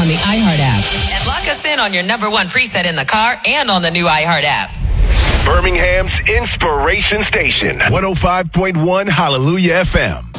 on the iHeart app. And lock us in on your number one preset in the car and on the new iHeart app. Birmingham's Inspiration Station, 105.1 Hallelujah FM.